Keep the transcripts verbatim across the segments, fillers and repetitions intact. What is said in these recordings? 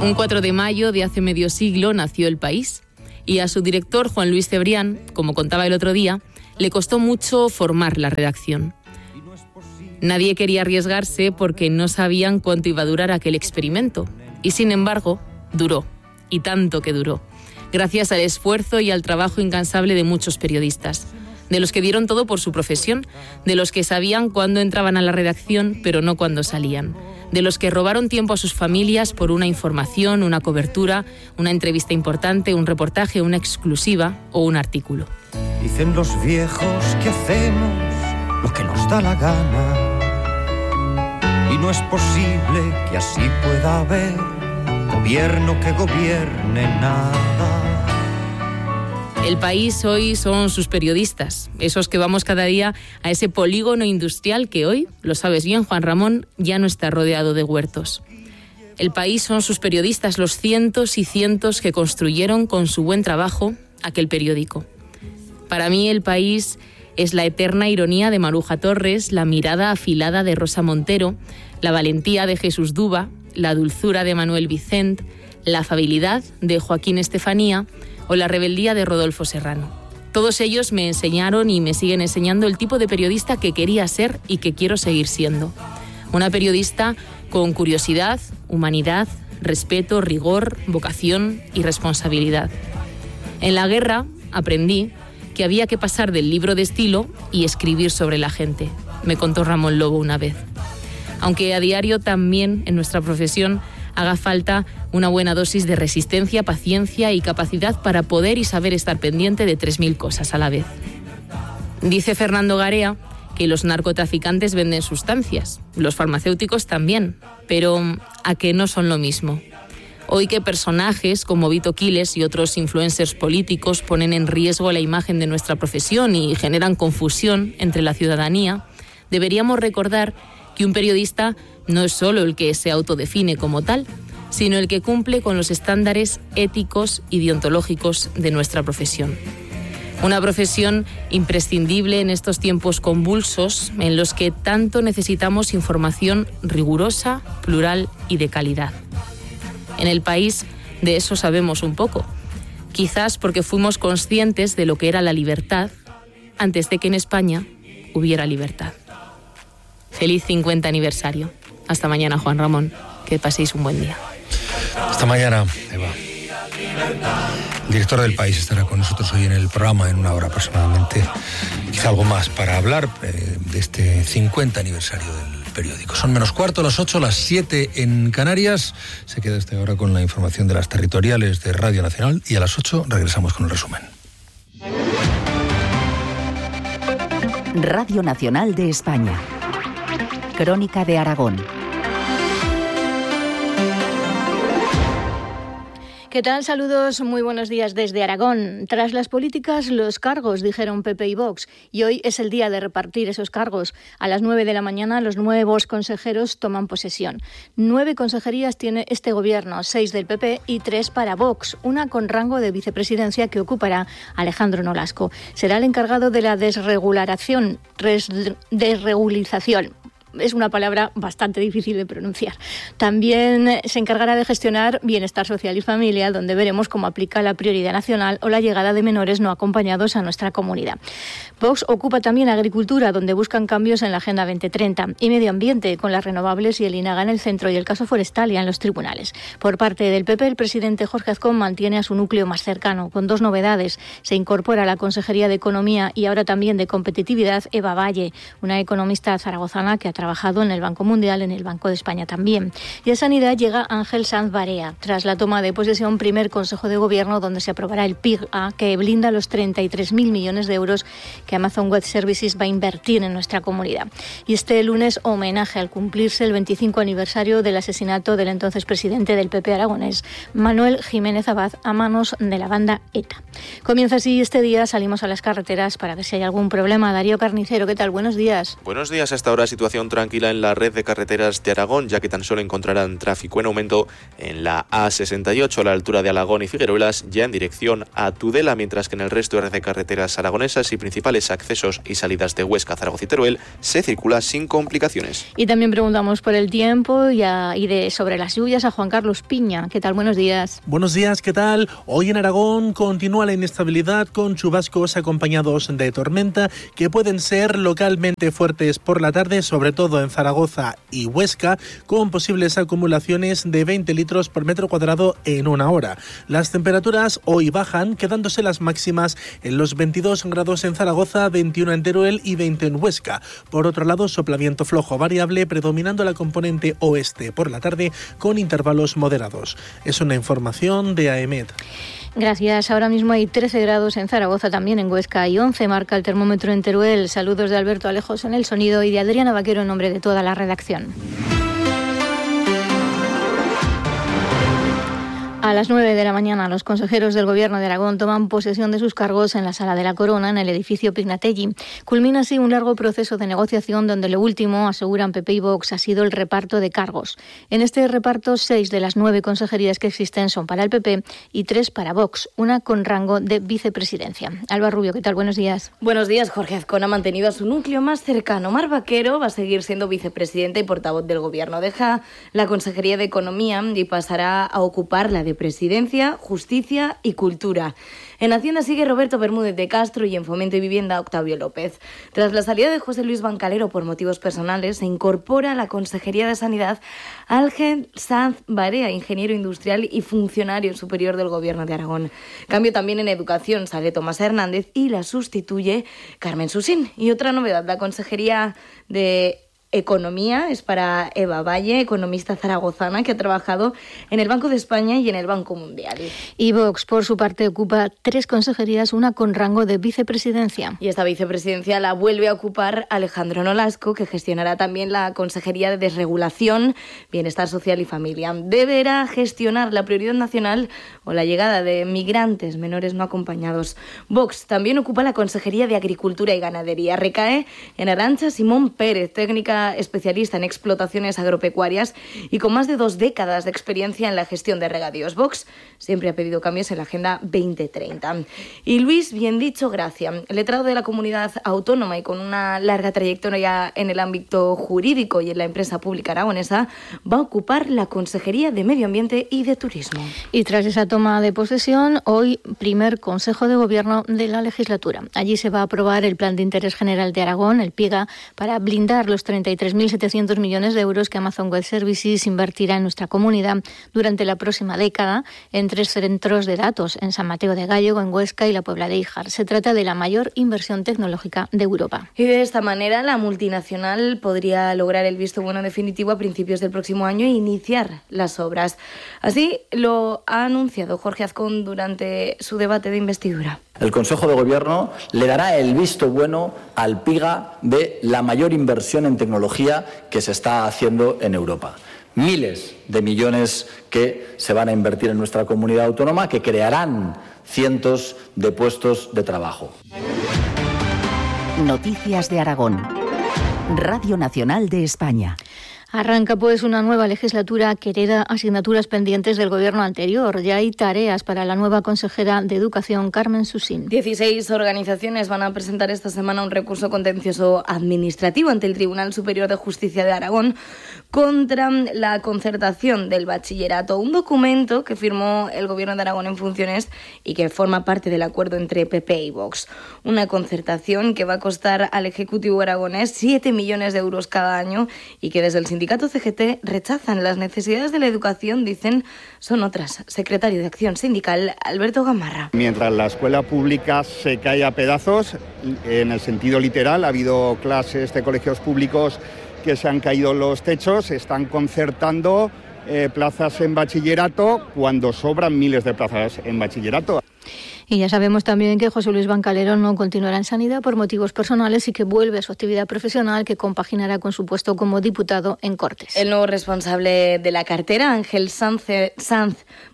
Un cuatro de mayo de hace medio siglo nació El País y a su director, Juan Luis Cebrián, como contaba el otro día, le costó mucho formar la redacción. Nadie quería arriesgarse porque no sabían cuánto iba a durar aquel experimento. Y sin embargo, duró. Y tanto que duró. Gracias al esfuerzo y al trabajo incansable de muchos periodistas. De los que dieron todo por su profesión. De los que sabían cuándo entraban a la redacción, pero no cuándo salían. De los que robaron tiempo a sus familias por una información, una cobertura, una entrevista importante, un reportaje, una exclusiva o un artículo. Dicen los viejos que hacemos lo que nos da la gana. Y no es posible que así pueda haber gobierno que gobierne nada. El País hoy son sus periodistas, esos que vamos cada día a ese polígono industrial que hoy, lo sabes bien, Juan Ramón, ya no está rodeado de huertos. El País son sus periodistas, los cientos y cientos que construyeron con su buen trabajo aquel periódico. Para mí El País es la eterna ironía de Maruja Torres, la mirada afilada de Rosa Montero, la valentía de Jesús Duba, la dulzura de Manuel Vicent, la afabilidad de Joaquín Estefanía o la rebeldía de Rodolfo Serrano. Todos ellos me enseñaron y me siguen enseñando el tipo de periodista que quería ser y que quiero seguir siendo. Una periodista con curiosidad, humanidad, respeto, rigor, vocación y responsabilidad. En la guerra aprendí que había que pasar del libro de estilo y escribir sobre la gente, me contó Ramón Lobo una vez. Aunque a diario también en nuestra profesión haga falta una buena dosis de resistencia, paciencia y capacidad para poder y saber estar pendiente de tres mil cosas a la vez. Dice Fernando Garea que los narcotraficantes venden sustancias, los farmacéuticos también, pero ¿a qué no son lo mismo? Hoy que personajes como Vito Quiles y otros influencers políticos ponen en riesgo la imagen de nuestra profesión y generan confusión entre la ciudadanía, deberíamos recordar que un periodista no es solo el que se autodefine como tal, sino el que cumple con los estándares éticos y deontológicos de nuestra profesión. Una profesión imprescindible en estos tiempos convulsos en los que tanto necesitamos información rigurosa, plural y de calidad. En El País de eso sabemos un poco, quizás porque fuimos conscientes de lo que era la libertad antes de que en España hubiera libertad. Feliz cincuenta aniversario. Hasta mañana, Juan Ramón. Que paséis un buen día. Hasta mañana, Eva. El director del País estará con nosotros hoy en el programa en una hora aproximadamente. Quizá algo más para hablar eh, de este cincuenta aniversario del periódico. Son menos cuarto, las ocho, las siete en Canarias. Se queda hasta ahora con la información de las territoriales de Radio Nacional y a las ocho regresamos con el resumen. Radio Nacional de España. Crónica de Aragón. ¿Qué tal? Saludos, muy buenos días desde Aragón. Tras las políticas, los cargos, dijeron P P y Vox, y hoy es el día de repartir esos cargos. A las nueve de la mañana los nuevos consejeros toman posesión. Nueve consejerías tiene este gobierno, seis del P P y tres para Vox, una con rango de vicepresidencia que ocupará Alejandro Nolasco. Será el encargado de la desregulación, res, desregulización. Es una palabra bastante difícil de pronunciar. También se encargará de gestionar bienestar social y familia, donde veremos cómo aplica la prioridad nacional o la llegada de menores no acompañados a nuestra comunidad. Vox ocupa también agricultura, donde buscan cambios en la Agenda veinte treinta, y medio ambiente, con las renovables y el INAGA en el centro y el caso Forestalia en los tribunales. Por parte del P P, el presidente Jorge Azcón mantiene a su núcleo más cercano, con dos novedades. Se incorpora a la Consejería de Economía y ahora también de Competitividad Eva Valle, una economista zaragozana que ha trabajado en el Banco Mundial, en el Banco de España también. Y a Sanidad llega Ángel Sanz Barea, tras la toma de posesión, primer Consejo de Gobierno donde se aprobará el P I G A, que blinda los treinta y tres mil millones de euros que Amazon Web Services va a invertir en nuestra comunidad. Y este lunes, homenaje al cumplirse el veinticinco aniversario del asesinato del entonces presidente del P P aragonés, Manuel Jiménez Abad, a manos de la banda ETA. Comienza así este día, salimos a las carreteras para ver si hay algún problema. Darío Carnicero, ¿qué tal? Buenos días. Buenos días. Hasta ahora situación tranquila en la red de carreteras de Aragón, ya que tan solo encontrarán tráfico en aumento en la A sesenta y ocho a la altura de Alagón y Figueruelas, ya en dirección a Tudela, mientras que en el resto de red de carreteras aragonesas y principales accesos y salidas de Huesca, Zaragoza y Teruel se circula sin complicaciones. Y también preguntamos por el tiempo y, a, y de sobre las lluvias a Juan Carlos Piña. ¿Qué tal? Buenos días. Buenos días, ¿qué tal? Hoy en Aragón continúa la inestabilidad con chubascos acompañados de tormenta que pueden ser localmente fuertes por la tarde, sobre todo en Zaragoza y Huesca, con posibles acumulaciones de veinte litros por metro cuadrado en una hora. Las temperaturas hoy bajan, quedándose las máximas en los veintidós grados en Zaragoza, veintiuno en Teruel y veinte en Huesca. Por otro lado, sopla viento flojo variable, predominando la componente oeste por la tarde con intervalos moderados. Es una información de AEMET. Gracias. Ahora mismo hay trece grados en Zaragoza, también en Huesca y once marca el termómetro en Teruel. Saludos de Alberto Alejos en el sonido y de Adriana Vaquero en nombre de toda la redacción. A las nueve de la mañana, los consejeros del Gobierno de Aragón toman posesión de sus cargos en la Sala de la Corona, en el edificio Pignatelli. Culmina así un largo proceso de negociación donde lo último, aseguran P P y Vox, ha sido el reparto de cargos. En este reparto, seis de las nueve consejerías que existen son para el P P y tres para Vox, una con rango de vicepresidencia. Alba Rubio, ¿qué tal? Buenos días. Buenos días. Jorge Azcón ha mantenido a su núcleo más cercano. Mar Vaquero va a seguir siendo vicepresidente y portavoz del Gobierno. Deja la Consejería de Economía y pasará a ocupar la de Presidencia, Justicia y Cultura. En Hacienda sigue Roberto Bermúdez de Castro y en Fomento y Vivienda Octavio López. Tras la salida de José Luis Bancalero por motivos personales, se incorpora a la Consejería de Sanidad Ángel Sanz Barea, ingeniero industrial y funcionario superior del Gobierno de Aragón. Cambio también en Educación, sale Tomás Hernández y la sustituye Carmen Susín. Y otra novedad, la Consejería de Economía es para Eva Valle, economista zaragozana que ha trabajado en el Banco de España y en el Banco Mundial. Y Vox, por su parte, ocupa tres consejerías, una con rango de vicepresidencia. Y esta vicepresidencia la vuelve a ocupar Alejandro Nolasco, que gestionará también la Consejería de Desregulación, Bienestar Social y Familia. Deberá gestionar la prioridad nacional o la llegada de migrantes menores no acompañados. Vox también ocupa la Consejería de Agricultura y Ganadería. Recae en Arantxa Simón Pérez, técnica especialista en explotaciones agropecuarias y con más de dos décadas de experiencia en la gestión de regadíos. Vox siempre ha pedido cambios en la Agenda veinte treinta. Y Luis Biendicho Gracia, letrado de la comunidad autónoma y con una larga trayectoria en el ámbito jurídico y en la empresa pública aragonesa, va a ocupar la Consejería de Medio Ambiente y de Turismo. Y tras esa toma de posesión, hoy primer Consejo de Gobierno de la legislatura. Allí se va a aprobar el Plan de Interés General de Aragón, el PIGA, para blindar los treinta y tres mil setecientos millones de euros que Amazon Web Services invertirá en nuestra comunidad durante la próxima década en tres centros de datos, en San Mateo de Gállego, en Huesca y la Puebla de Híjar. Se trata de la mayor inversión tecnológica de Europa. Y de esta manera la multinacional podría lograr el visto bueno definitivo a principios del próximo año e iniciar las obras. Así lo ha anunciado Jorge Azcón durante su debate de investidura. El Consejo de Gobierno le dará el visto bueno al PIGA de la mayor inversión en tecnología que se está haciendo en Europa. Miles de millones que se van a invertir en nuestra comunidad autónoma, que crearán cientos de puestos de trabajo. Noticias de Aragón. Radio Nacional de España. Arranca pues una nueva legislatura que hereda asignaturas pendientes del gobierno anterior. Ya hay tareas para la nueva consejera de Educación, Carmen Susín. dieciséis organizaciones van a presentar esta semana un recurso contencioso administrativo ante el Tribunal Superior de Justicia de Aragón contra la concertación del bachillerato. Un documento que firmó el gobierno de Aragón en funciones y que forma parte del acuerdo entre P P y Vox. Una concertación que va a costar al Ejecutivo aragonés siete millones de euros cada año y que desde el sindicato sindicato C G T rechazan. Las necesidades de la educación, dicen, son otras. Secretario de Acción Sindical, Alberto Gamarra. Mientras la escuela pública se cae a pedazos, en el sentido literal, ha habido clases de colegios públicos que se han caído los techos, están concertando eh, plazas en bachillerato cuando sobran miles de plazas en bachillerato. Y ya sabemos también que José Luis Bancalero no continuará en Sanidad por motivos personales y que vuelve a su actividad profesional, que compaginará con su puesto como diputado en Cortes. El nuevo responsable de la cartera, Ángel Sanz, Sanz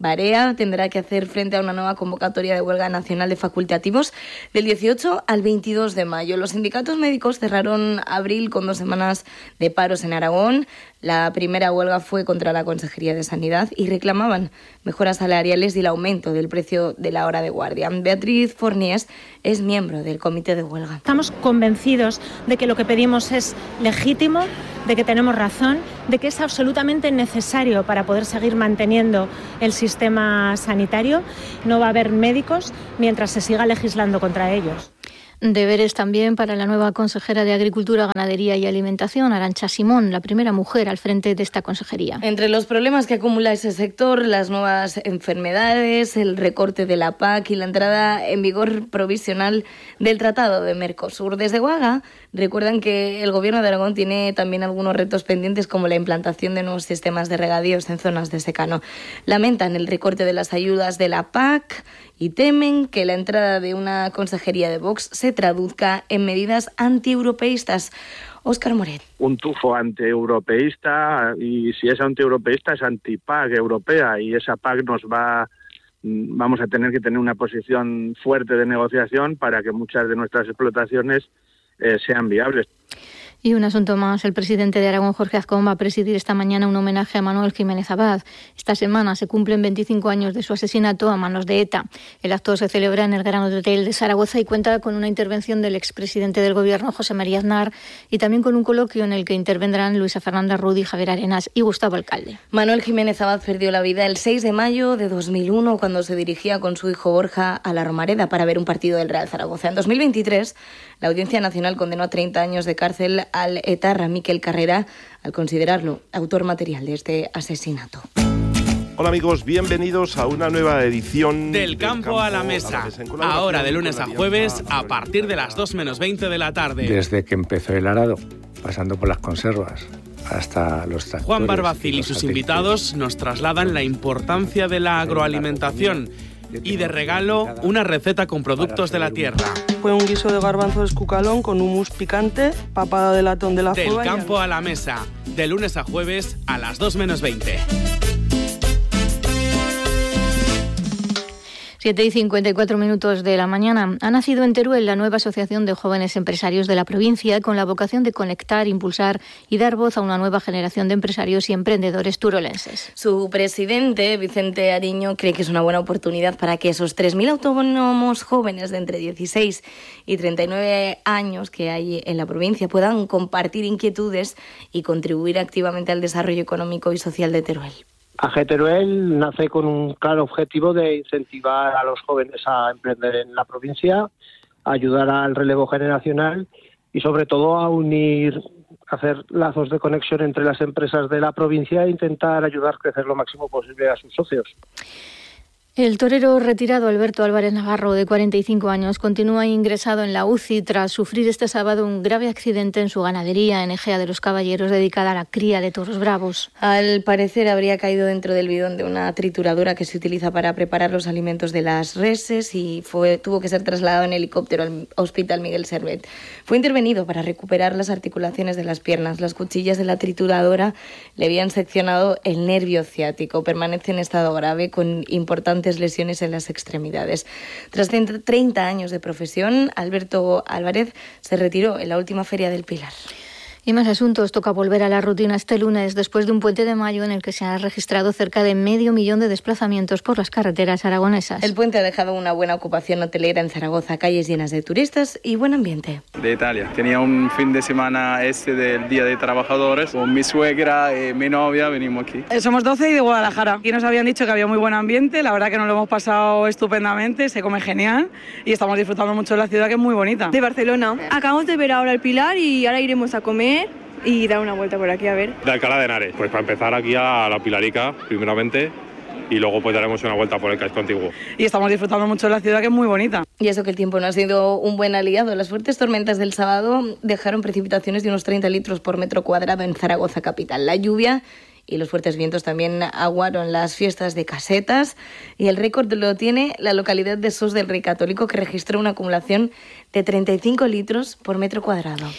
Barea tendrá que hacer frente a una nueva convocatoria de huelga nacional de facultativos del dieciocho al veintidós de mayo. Los sindicatos médicos cerraron abril con dos semanas de paros en Aragón. La primera huelga fue contra la Consejería de Sanidad y reclamaban mejoras salariales y el aumento del precio de la hora de guardia. Beatriz Forniés es miembro del comité de huelga. Estamos convencidos de que lo que pedimos es legítimo, de que tenemos razón, de que es absolutamente necesario para poder seguir manteniendo el sistema sanitario. No va a haber médicos mientras se siga legislando contra ellos. Deberes también para la nueva consejera de Agricultura, Ganadería y Alimentación, Arantxa Simón, la primera mujer al frente de esta consejería. Entre los problemas que acumula ese sector, las nuevas enfermedades, el recorte de la P A C y la entrada en vigor provisional del Tratado de Mercosur. Desde Uaga recuerdan que el Gobierno de Aragón tiene también algunos retos pendientes, como la implantación de nuevos sistemas de regadíos en zonas de secano. Lamentan el recorte de las ayudas de la P A C y temen que la entrada de una consejería de Vox se traduzca en medidas antieuropeístas. Óscar Moret. Un tufo antieuropeísta, y si es antieuropeísta es anti-P A C europea, y esa P A C nos va, vamos a tener que tener una posición fuerte de negociación para que muchas de nuestras explotaciones eh, sean viables. Y un asunto más, el presidente de Aragón, Jorge Azcón, va a presidir esta mañana un homenaje a Manuel Jiménez Abad. Esta semana se cumplen veinticinco años de su asesinato a manos de ETA. El acto se celebra en el Gran Hotel de Zaragoza y cuenta con una intervención del expresidente del Gobierno, José María Aznar, y también con un coloquio en el que intervendrán Luisa Fernanda Rudy, Javier Arenas y Gustavo Alcalde. Manuel Jiménez Abad perdió la vida el seis de mayo de dos mil uno cuando se dirigía con su hijo Borja a la Romareda para ver un partido del Real Zaragoza. En dos mil veintitrés, la Audiencia Nacional condenó a treinta años de cárcel al etarra Miquel Carrera al considerarlo autor material de este asesinato. Hola amigos, bienvenidos a una nueva edición del, del campo, campo a la mesa. A la mesa Ahora de lunes a jueves a partir de las dos menos veinte de la tarde. Desde que empezó el arado, pasando por las conservas, hasta los tractores. Juan Barbacil y, y sus aceites. Invitados nos trasladan la importancia de la agroalimentación y de regalo una receta con productos de la tierra. Fue un guiso de garbanzo de escucalón con hummus picante, papada de latón de la Del Fuga. Del campo a la mesa, de lunes a jueves a las dos menos veinte. siete y cincuenta y cuatro minutos de la mañana. Ha nacido en Teruel la nueva Asociación de Jóvenes Empresarios de la provincia, con la vocación de conectar, impulsar y dar voz a una nueva generación de empresarios y emprendedores turolenses. Su presidente, Vicente Ariño, cree que es una buena oportunidad para que esos tres mil autónomos jóvenes de entre dieciséis y treinta y nueve años que hay en la provincia puedan compartir inquietudes y contribuir activamente al desarrollo económico y social de Teruel. A G Teruel nace con un claro objetivo de incentivar a los jóvenes a emprender en la provincia, a ayudar al relevo generacional y sobre todo a unir, hacer lazos de conexión entre las empresas de la provincia e intentar ayudar a crecer lo máximo posible a sus socios. El torero retirado Alberto Álvarez Navarro, de cuarenta y cinco años, continúa ingresado en la U C I tras sufrir este sábado un grave accidente en su ganadería en Egea de los Caballeros, dedicada a la cría de toros bravos. Al parecer habría caído dentro del bidón de una trituradora que se utiliza para preparar los alimentos de las reses y fue, tuvo que ser trasladado en helicóptero al Hospital Miguel Servet. Fue intervenido para recuperar las articulaciones de las piernas. Las cuchillas de la trituradora le habían seccionado el nervio ciático. Permanece en estado grave con importantes lesiones en las extremidades. Tras treinta años de profesión, Alberto Álvarez se retiró en la última Feria del Pilar. Y más asuntos. Toca volver a la rutina este lunes, después de un puente de mayo en el que se han registrado cerca de medio millón de desplazamientos por las carreteras aragonesas. El puente ha dejado una buena ocupación hotelera en Zaragoza, calles llenas de turistas y buen ambiente. De Italia. Tenía un fin de semana este del Día de Trabajadores. Con mi suegra y mi novia venimos aquí. Somos doce y de Guadalajara. Aquí nos habían dicho que había muy buen ambiente. La verdad que nos lo hemos pasado estupendamente, se come genial y estamos disfrutando mucho de la ciudad, que es muy bonita. De Barcelona. Acabamos de ver ahora el Pilar y ahora iremos a comer y dar una vuelta por aquí a ver. De Alcalá de Henares, pues para empezar aquí a la Pilarica, primeramente, y luego pues daremos una vuelta por el casco antiguo. Y estamos disfrutando mucho de la ciudad, que es muy bonita. Y eso que el tiempo no ha sido un buen aliado. Las fuertes tormentas del sábado dejaron precipitaciones de unos treinta litros por metro cuadrado en Zaragoza capital. La lluvia y los fuertes vientos también aguaron las fiestas de casetas, y el récord lo tiene la localidad de Sos del Rey Católico, que registró una acumulación de treinta y cinco litros por metro cuadrado.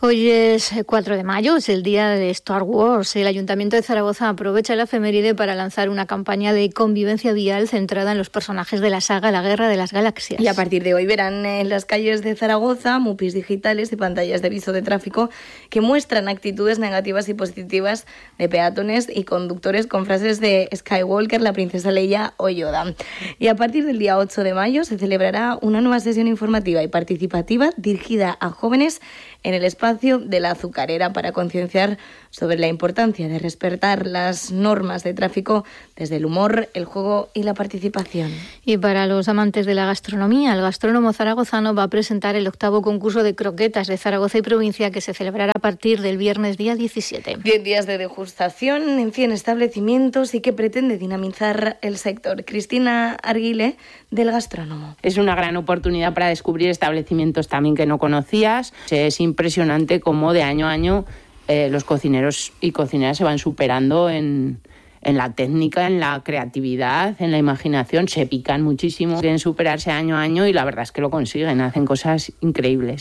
Hoy es cuatro de mayo, es el día de Star Wars. El Ayuntamiento de Zaragoza aprovecha la efeméride para lanzar una campaña de convivencia vial centrada en los personajes de la saga La Guerra de las Galaxias. Y a partir de hoy verán en las calles de Zaragoza mupis digitales y pantallas de aviso de tráfico que muestran actitudes negativas y positivas de peatones y conductores con frases de Skywalker, la princesa Leia o Yoda. Y a partir del día ocho de mayo se celebrará una nueva sesión informativa y participativa dirigida a jóvenes en el espacio de la Azucarera para concienciar sobre la importancia de respetar las normas de tráfico desde el humor, el juego y la participación. Y para los amantes de la gastronomía, el gastrónomo zaragozano va a presentar el octavo concurso de croquetas de Zaragoza y provincia que se celebrará a partir del viernes día diecisiete. Diez días de degustación en cien establecimientos y que pretende dinamizar el sector. Cristina Arguile, del Gastrónomo. Es una gran oportunidad para descubrir establecimientos también que no conocías. Es impresionante cómo de año a año eh, los cocineros y cocineras se van superando en, en la técnica, en la creatividad, en la imaginación. Se pican muchísimo, quieren superarse año a año y la verdad es que lo consiguen, hacen cosas increíbles.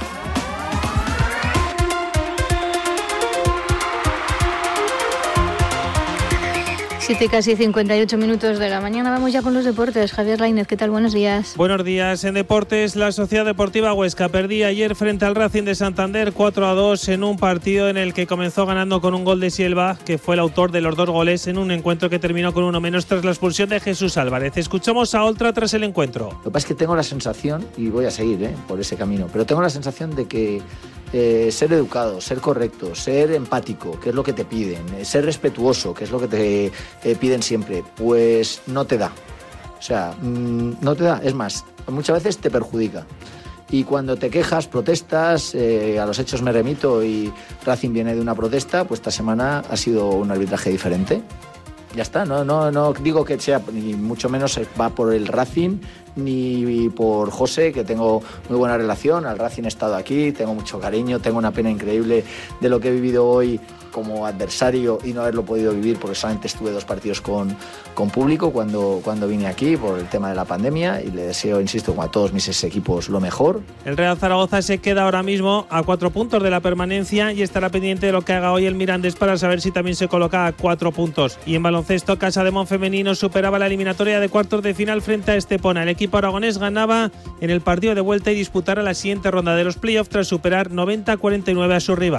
Siete casi cincuenta y ocho minutos de la mañana. Vamos ya con los deportes. Javier Lainez, ¿qué tal? Buenos días. Buenos días. En deportes, la Sociedad Deportiva Huesca perdía ayer frente al Racing de Santander cuatro a dos en un partido en el que comenzó ganando con un gol de Silva, que fue el autor de los dos goles en un encuentro que terminó con uno menos tras la expulsión de Jesús Álvarez. Escuchamos a Oltra tras el encuentro. Lo que pasa es que tengo la sensación, y voy a seguir ¿eh? por ese camino, pero tengo la sensación de que Eh, ser educado, ser correcto, ser empático, que es lo que te piden, eh, ser respetuoso, que es lo que te eh, piden siempre, pues no te da. O sea, mmm, no te da, es más, muchas veces te perjudica. Y cuando te quejas, protestas, eh, a los hechos me remito y Racing viene de una protesta, pues esta semana ha sido un arbitraje diferente. Ya está, no, no, no digo que sea, ni mucho menos va por el Racing, ni por José, que tengo muy buena relación. Al Racing he estado aquí, tengo mucho cariño, tengo una pena increíble de lo que he vivido hoy como adversario y no haberlo podido vivir porque solamente estuve dos partidos con, con público cuando, cuando vine aquí por el tema de la pandemia, y le deseo, insisto, como a todos mis equipos, lo mejor. El Real Zaragoza se queda ahora mismo a cuatro puntos de la permanencia y estará pendiente de lo que haga hoy el Mirandés para saber si también se coloca a cuatro puntos. Y en baloncesto, Casa de Mon femenino superaba la eliminatoria de cuartos de final frente a Estepona. El equipo aragonés ganaba en el partido de vuelta y disputará la siguiente ronda de los playoffs tras superar noventa a cuarenta y nueve a su rival.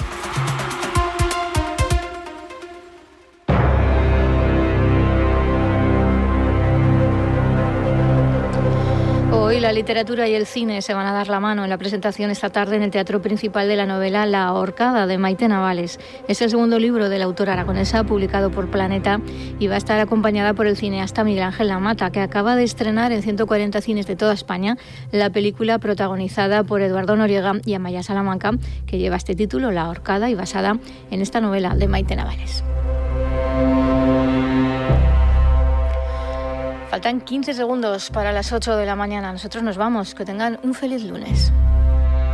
Hoy la literatura y el cine se van a dar la mano en la presentación esta tarde en el Teatro Principal de la novela La Ahorcada, de Maite Navales. Es el segundo libro de la autora aragonesa publicado por Planeta y va a estar acompañada por el cineasta Miguel Ángel Lamata, que acaba de estrenar en ciento cuarenta cines de toda España la película protagonizada por Eduardo Noriega y Amaya Salamanca, que lleva este título, La Ahorcada, y basada en esta novela de Maite Navales. Faltan quince segundos para las ocho de la mañana. Nosotros nos vamos. Que tengan un feliz lunes.